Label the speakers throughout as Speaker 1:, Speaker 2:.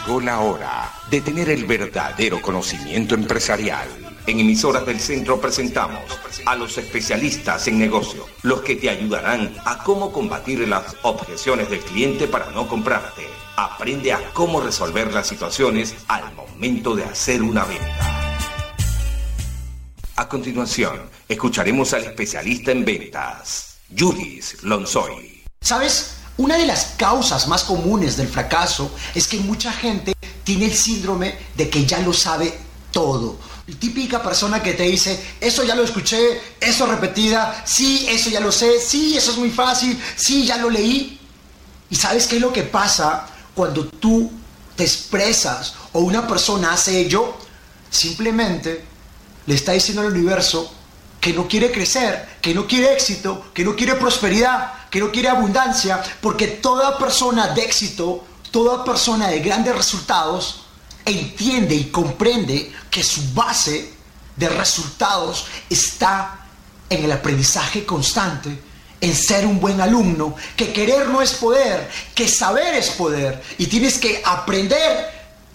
Speaker 1: Llegó la hora de tener el verdadero conocimiento empresarial. En Emisoras del Centro presentamos a los especialistas en negocio, los que te ayudarán a cómo combatir las objeciones del cliente para no comprarte. Aprende a cómo resolver las situaciones al momento de hacer una venta. A continuación, escucharemos al especialista en ventas, Judith Lonsoy.
Speaker 2: ¿Sabes? Una de las causas más comunes del fracaso es que mucha gente tiene el síndrome de que ya lo sabe todo. La típica persona que te dice, eso ya lo escuché, eso repetida, sí, eso ya lo sé, sí, eso es muy fácil, sí, ya lo leí. ¿Y sabes qué es lo que pasa cuando tú te expresas o una persona hace ello? Simplemente le está diciendo al universo que no quiere crecer, que no quiere éxito, que no quiere prosperidad, que no quiere abundancia, porque toda persona de éxito, toda persona de grandes resultados, entiende y comprende que su base de resultados está en el aprendizaje constante, en ser un buen alumno, que querer no es poder, que saber es poder, y tienes que aprender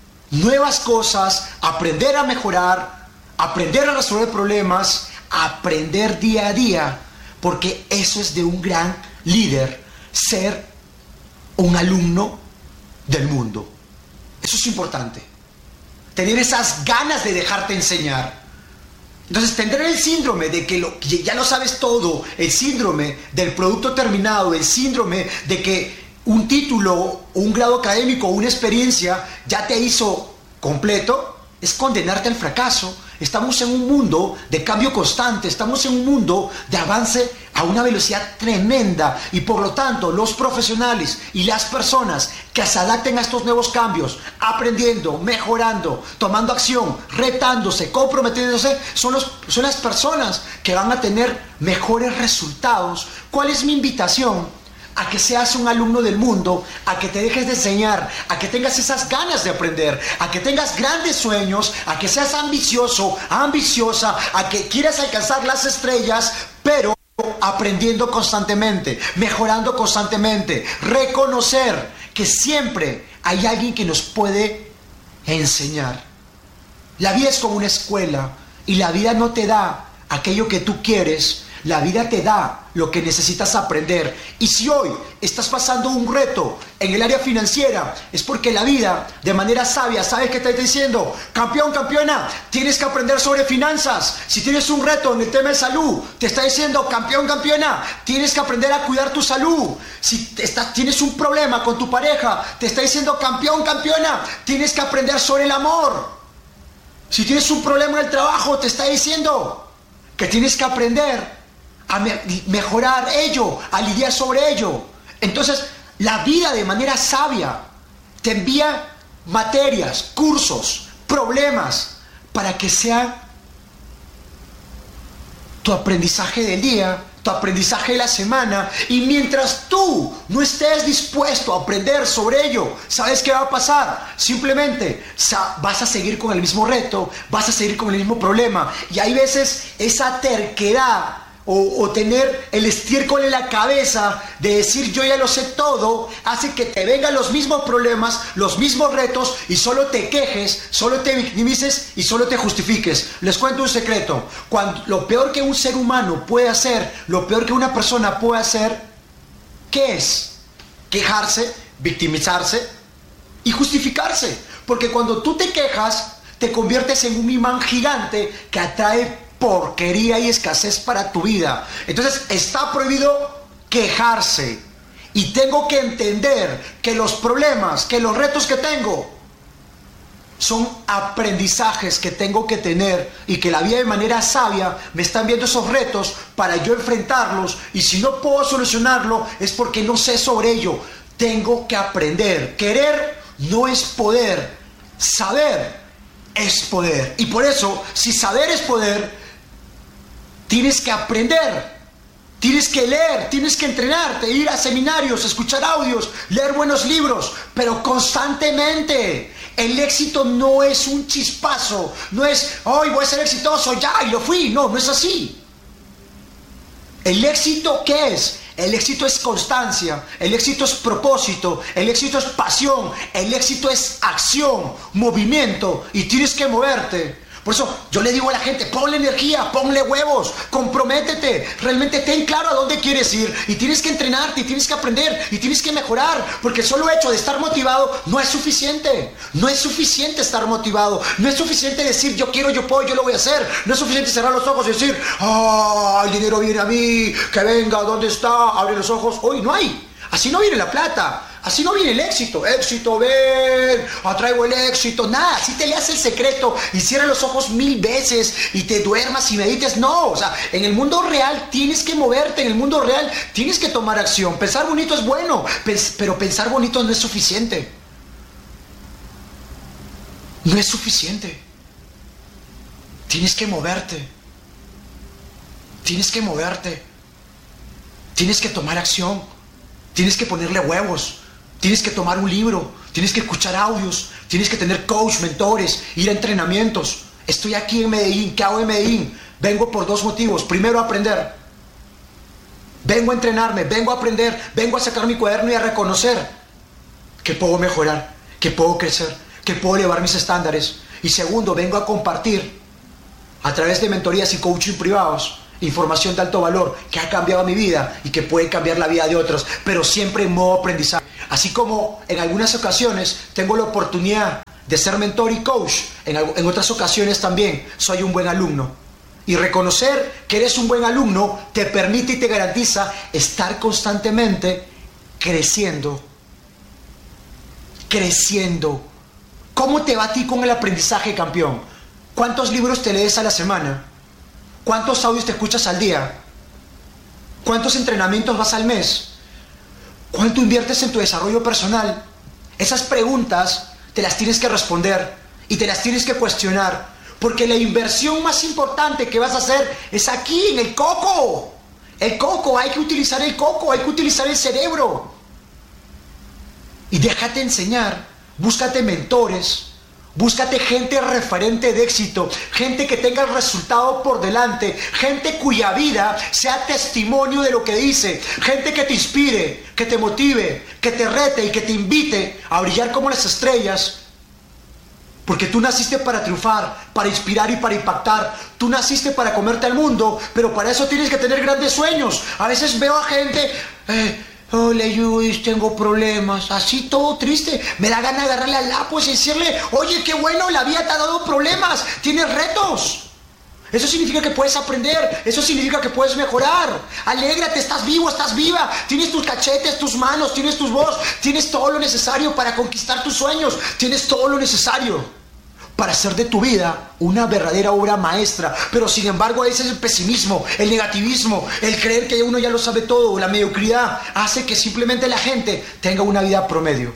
Speaker 2: nuevas cosas, aprender a mejorar, aprender a resolver problemas, aprender día a día, porque eso es de un gran líder, ser un alumno del mundo. Eso es importante, tener esas ganas de dejarte enseñar. Entonces tendré el síndrome de que ya lo sabes todo, el síndrome del producto terminado, el síndrome de que un título, un grado académico, una experiencia ya te hizo completo, es condenarte al fracaso. Estamos en un mundo de cambio constante, estamos en un mundo de avance a una velocidad tremenda, y por lo tanto los profesionales y las personas que se adapten a estos nuevos cambios, aprendiendo, mejorando, tomando acción, retándose, comprometiéndose, son las personas que van a tener mejores resultados. ¿Cuál es mi invitación? A que seas un alumno del mundo, a que te dejes de enseñar, a que tengas esas ganas de aprender, a que tengas grandes sueños, a que seas ambicioso, ambiciosa, a que quieras alcanzar las estrellas, pero aprendiendo constantemente, mejorando constantemente, reconocer que siempre hay alguien que nos puede enseñar. La vida es como una escuela, y la vida no te da aquello que tú quieres, la vida te da lo que necesitas aprender. Y si hoy estás pasando un reto en el área financiera, es porque la vida, de manera sabia, ¿sabes qué te está diciendo? Campeón, campeona, tienes que aprender sobre finanzas. Si tienes un reto en el tema de salud, te está diciendo, campeón, campeona, tienes que aprender a cuidar tu salud. Si tienes un problema con tu pareja, te está diciendo, campeón, campeona, tienes que aprender sobre el amor. Si tienes un problema en el trabajo, te está diciendo que tienes que aprender a mejorar ello, a lidiar sobre ello. Entonces, la vida de manera sabia te envía materias, cursos, problemas, para que sea tu aprendizaje del día, tu aprendizaje de la semana. Y mientras tú no estés dispuesto a aprender sobre ello, ¿sabes qué va a pasar? Simplemente vas a seguir con el mismo reto, vas a seguir con el mismo problema. Y hay veces esa terquedad o tener el estiércol en la cabeza de decir yo ya lo sé todo, hace que te vengan los mismos problemas, los mismos retos, y solo te quejes, solo te victimices y solo te justifiques. Les cuento un secreto: lo peor que un ser humano puede hacer, lo peor que una persona puede hacer, ¿qué es? Quejarse, victimizarse y justificarse. Porque cuando tú te quejas, te conviertes en un imán gigante que atrae porquería y escasez para tu vida. Entonces está prohibido quejarse, y tengo que entender que los problemas, que los retos que tengo son aprendizajes que tengo que tener, y que la vida de manera sabia me está enviando esos retos para yo enfrentarlos. Y si no puedo solucionarlo es porque no sé sobre ello. Tengo que aprender. Querer no es poder, saber es poder. Y por eso, si saber es poder, tienes que aprender, tienes que leer, tienes que entrenarte, ir a seminarios, escuchar audios, leer buenos libros, pero constantemente. El éxito no es un chispazo, no es, hoy voy a ser exitoso, ya, y lo fui. No, no es así. El éxito, ¿qué es? El éxito es constancia, el éxito es propósito, el éxito es pasión, el éxito es acción, movimiento, y tienes que moverte. Por eso yo le digo a la gente, ponle energía, ponle huevos, comprométete, realmente ten claro a dónde quieres ir, y tienes que entrenarte, y tienes que aprender, y tienes que mejorar, porque el solo hecho de estar motivado no es suficiente. No es suficiente estar motivado, no es suficiente decir yo quiero, yo puedo, yo lo voy a hacer. No es suficiente cerrar los ojos y decir, el dinero viene a mí, que venga, ¿dónde está? Abre los ojos. Hoy no hay, así no viene la plata. Así no viene el éxito. Éxito, ven, atraigo el éxito. Nada, así te leas el secreto y cierras los ojos 1000 veces y te duermas y medites. No, o sea, en el mundo real tienes que moverte, en el mundo real tienes que tomar acción. Pensar bonito es bueno, pero pensar bonito no es suficiente. No es suficiente. Tienes que moverte. Tienes que moverte. Tienes que tomar acción. Tienes que ponerle huevos. Tienes que tomar un libro, tienes que escuchar audios, tienes que tener coach, mentores, ir a entrenamientos. Estoy aquí en Medellín, ¿qué hago en Medellín? Vengo por 2 motivos. Primero, a aprender. Vengo a entrenarme, vengo a aprender, vengo a sacar mi cuaderno y a reconocer que puedo mejorar, que puedo crecer, que puedo elevar mis estándares. Y segundo, vengo a compartir a través de mentorías y coaching privados información de alto valor que ha cambiado mi vida y que puede cambiar la vida de otros, pero siempre en modo aprendizaje. Así como en algunas ocasiones tengo la oportunidad de ser mentor y coach, en otras ocasiones también soy un buen alumno. Y reconocer que eres un buen alumno te permite y te garantiza estar constantemente creciendo. Creciendo. ¿Cómo te va a ti con el aprendizaje, campeón? ¿Cuántos libros te lees a la semana? ¿Cuántos audios te escuchas al día? ¿Cuántos entrenamientos vas al mes? ¿Cuánto inviertes en tu desarrollo personal? Esas preguntas te las tienes que responder y te las tienes que cuestionar, porque la inversión más importante que vas a hacer es aquí, en el coco. El coco, hay que utilizar el coco, hay que utilizar el cerebro. Y déjate enseñar, búscate mentores. Búscate gente referente de éxito, gente que tenga el resultado por delante, gente cuya vida sea testimonio de lo que dice, gente que te inspire, que te motive, que te rete y que te invite a brillar como las estrellas. Porque tú naciste para triunfar, para inspirar y para impactar. Tú naciste para comerte al mundo, pero para eso tienes que tener grandes sueños. A veces veo a gente... Hola Luis, tengo problemas, así todo triste. Me da ganas de agarrarle al lapo y decirle, oye, qué bueno, la vida te ha dado problemas, tienes retos. Eso significa que puedes aprender, eso significa que puedes mejorar. Alégrate, estás vivo, estás viva, tienes tus cachetes, tus manos, tienes tus voz, tienes todo lo necesario para conquistar tus sueños, tienes todo lo necesario para hacer de tu vida una verdadera obra maestra. Pero sin embargo, ese es el pesimismo, el negativismo, el creer que uno ya lo sabe todo, la mediocridad hace que simplemente la gente tenga una vida promedio.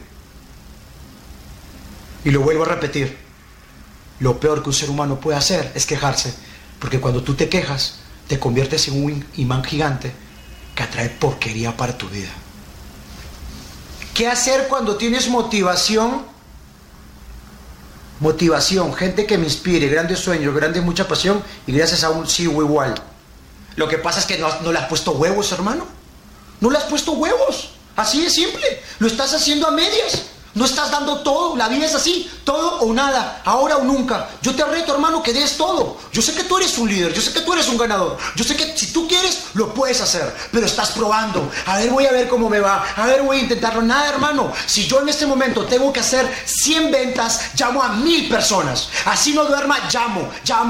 Speaker 2: Y lo vuelvo a repetir, lo peor que un ser humano puede hacer es quejarse, porque cuando tú te quejas, te conviertes en un imán gigante que atrae porquería para tu vida. ¿Qué hacer cuando tienes motivación? Motivación, gente que me inspire, grandes sueños, mucha pasión, y gracias a un sigo igual. Lo que pasa es que no le has puesto huevos, hermano. No le has puesto huevos. Así de simple. Lo estás haciendo a medias. No estás dando todo. La vida es así, todo o nada, ahora o nunca. Yo te reto, hermano, que des todo. Yo sé que tú eres un líder, yo sé que tú eres un ganador. Yo sé que si tú quieres, lo puedes hacer. Pero estás probando. Voy a ver cómo me va. Voy a intentarlo. Nada, hermano. Si yo en este momento tengo que hacer 100 ventas, llamo a 1000 personas. Así no duerma, llamo,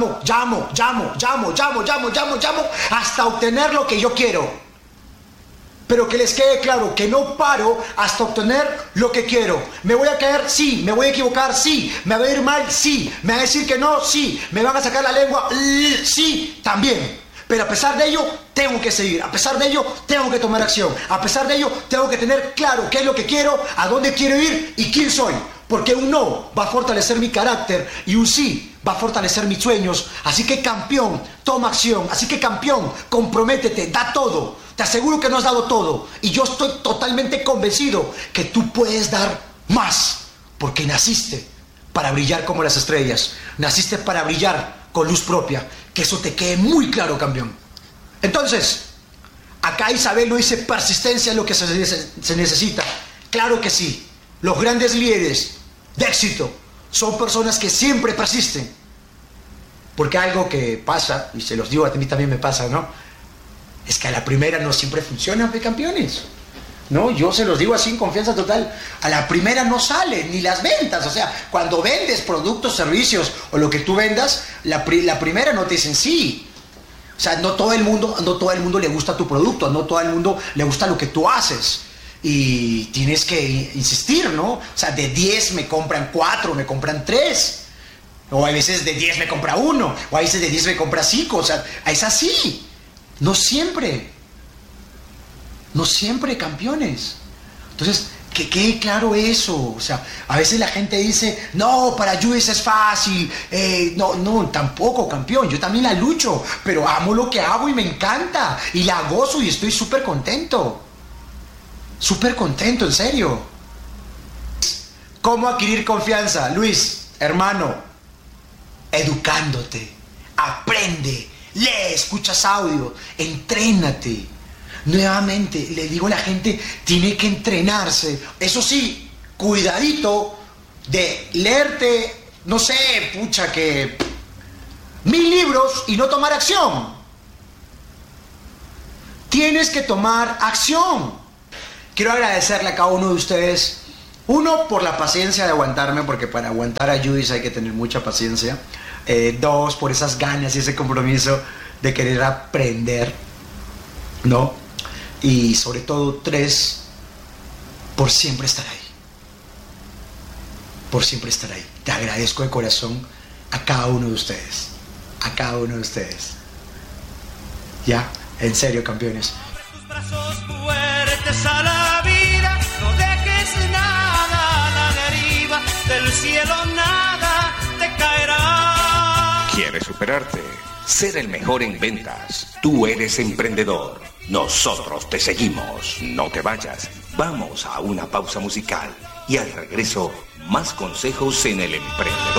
Speaker 2: hasta obtener lo que yo quiero. Pero que les quede claro que no paro hasta obtener lo que quiero. ¿Me voy a caer? Sí. ¿Me voy a equivocar? Sí. ¿Me va a ir mal? Sí. ¿Me va a decir que no? Sí. ¿Me van a sacar la lengua? Sí, también. Pero a pesar de ello, tengo que seguir. A pesar de ello, tengo que tomar acción. A pesar de ello, tengo que tener claro qué es lo que quiero, a dónde quiero ir y quién soy. Porque un no va a fortalecer mi carácter y un sí va a fortalecer mis sueños. Así que, campeón, toma acción. Así que, campeón, comprométete, da todo. Te aseguro que no has dado todo. Y yo estoy totalmente convencido que tú puedes dar más. Porque naciste para brillar como las estrellas. Naciste para brillar con luz propia. Que eso te quede muy claro, campeón. Entonces, Acá Isabel no dice persistencia es lo que se necesita. Claro que sí. Los grandes líderes de éxito son personas que siempre persisten. Porque algo que pasa, y se los digo, a mí también me pasa, ¿no? Es que a la primera no siempre funcionan, campeones. No, yo se los digo así en confianza total. A la primera no salen ni las ventas. O sea, cuando vendes productos, servicios o lo que tú vendas, la primera no te dicen sí. O sea, no todo el mundo le gusta tu producto, no todo el mundo le gusta lo que tú haces. Y tienes que insistir, ¿no? O sea, de 10 me compran 4, me compran 3. O a veces de 10 me compra 1, o a veces de 10 me compra 5. O sea, es así. No siempre, campeones. Entonces, que quede claro eso. O sea, a veces la gente dice, no, para Juice es fácil. No, tampoco, campeón. Yo también la lucho, pero amo lo que hago y me encanta. Y la gozo y estoy súper contento. Súper contento, en serio. ¿Cómo adquirir confianza? Luis, hermano, educándote. Aprende, lee, escuchas audio, entrénate. Nuevamente, le digo a la gente, tiene que entrenarse. Eso sí, cuidadito de leerte, no sé, que 1000 libros y no tomar acción. Tienes que tomar acción. Quiero agradecerle a cada uno de ustedes. 1, por la paciencia de aguantarme, porque para aguantar a Juice hay que tener mucha paciencia. 2, por esas ganas y ese compromiso de querer aprender, ¿no? Y sobre todo 3, por siempre estar ahí. Por siempre estar ahí. Te agradezco de corazón a cada uno de ustedes. A cada uno de ustedes. Ya, en serio, campeones.
Speaker 3: Tus brazos fuertes a la vida, no dejes nada a la deriva, del cielo nada te caerá.
Speaker 1: ¿Quieres superarte? Ser el mejor en ventas. Tú eres emprendedor. Nosotros te seguimos. No te vayas. Vamos a una pausa musical y al regreso, más consejos en el emprendedor.